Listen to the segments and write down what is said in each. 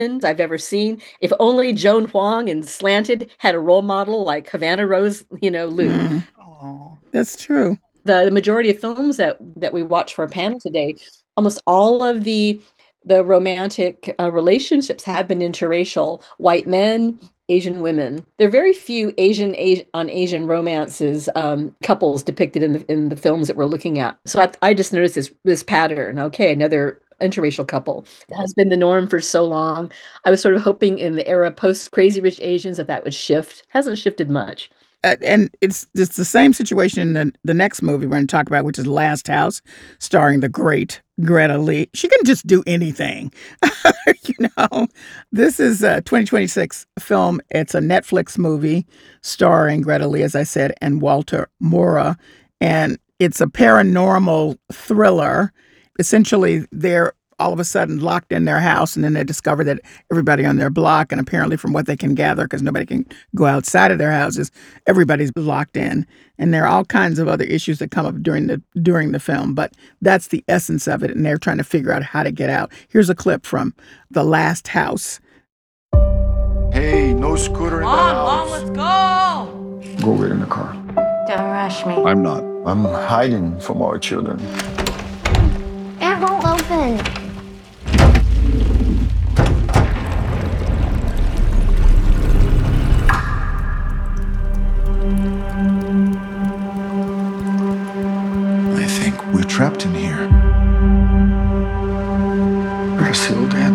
I've ever seen. If only Joan Huang and Slanted had a role model like Havana Rose, Liu. Mm, Oh, that's true. The majority of films that we watch for a panel today, almost all of the romantic relationships have been interracial. White men, Asian women. There are very few on Asian romances, couples depicted in the films that we're looking at. So I just noticed this pattern. Okay, another interracial couple. That has been the norm for so long. I was sort of hoping in the era post Crazy Rich Asians that would shift. Hasn't shifted much. And it's the same situation in the next movie we're going to talk about, which is Last House, starring the great Greta Lee. She can just do anything. you know, this is a 2026 film. It's a Netflix movie starring Greta Lee, as I said, and Walter Mora. And it's a paranormal thriller. Essentially, they're all of a sudden locked in their house, and then they discover that everybody on their block, and apparently from what they can gather, because nobody can go outside of their houses, everybody's locked in. And there are all kinds of other issues that come up during the film, but that's the essence of it, and they're trying to figure out how to get out. Here's a clip from The Last House. Hey, no scooter in the Mom, house. let's go. Go get in the car. Don't rush me. I'm not. I'm hiding from our children. It won't open. I think we're trapped in here. We're still dead.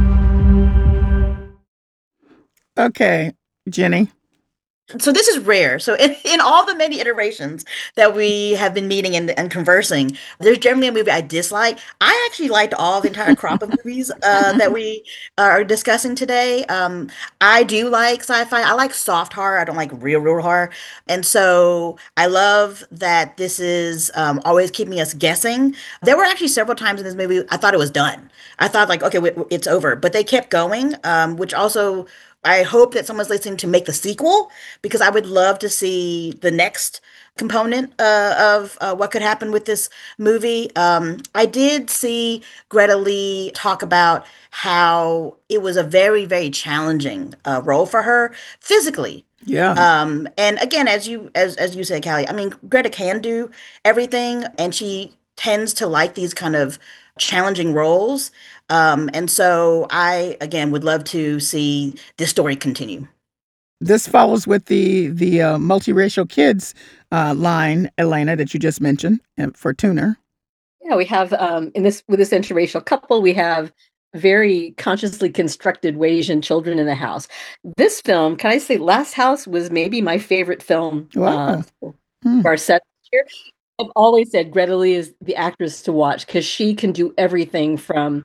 Okay, Jenny. so this is rare. So in all the many iterations that we have been meeting and conversing, there's generally a movie I dislike. I actually liked all the entire crop of movies that we are discussing today. I do like sci-fi. I like soft horror. I don't like real horror. And so I love that this is always keeping us guessing. There were actually several times in this movie I thought it was done. I thought like, okay, it's over. But they kept going, which also I hope that someone's listening to make the sequel because I would love to see the next component of what could happen with this movie. I did see Greta Lee talk about how it was a very challenging role for her physically. Yeah. And again, as you said, Callie, I mean, Greta can do everything, and she tends to like these kind of challenging roles. And so I, again, would love to see this story continue. This follows with the multiracial kids line, Elena, that you just mentioned for Tuner. Yeah, we have with this interracial couple, we have very consciously constructed Asian children in the house. This film, can I say, Last House was maybe my favorite film Wow. for our set here. I've always said Greta Lee is the actress to watch because she can do everything from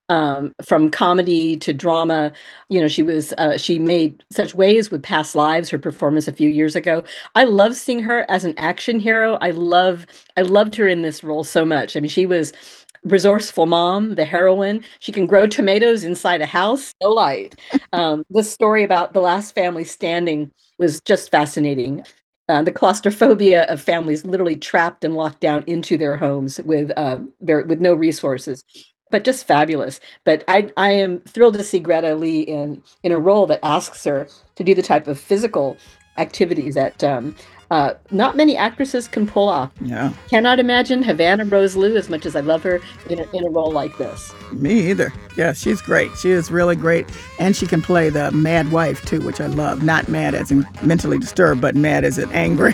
comedy to drama. You know, she made such waves with Past Lives, her performance a few years ago. I love seeing her as an action hero. I loved her in this role so much. I mean, she was resourceful mom, the heroine. She can grow tomatoes inside a house, no light. The story about the last family standing was just fascinating. The claustrophobia of families literally trapped and locked down into their homes with no resources, but just fabulous. But I am thrilled to see Greta Lee in a role that asks her to do the type of physical activities that not many actresses can pull off. Yeah. Cannot imagine Havana Rose Liu, as much as I love her, in a role like this. Me either. Yeah, she's great. She is really great. And she can play the mad wife, too, which I love. Not mad as in mentally disturbed, but mad as in angry.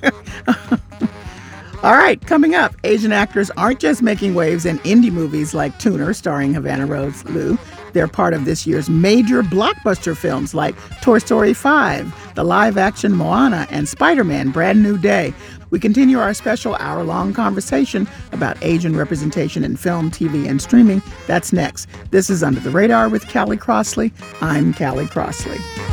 All right, coming up, Asian actors aren't just making waves in indie movies like Tuner, starring Havana Rose Liu. They're part of this year's major blockbuster films like Toy Story 5, the live-action Moana, and Spider-Man: Brand New Day. We continue our special hour-long conversation about Asian representation in film, TV, and streaming. That's next. This is Under the Radar with Callie Crossley. I'm Callie Crossley.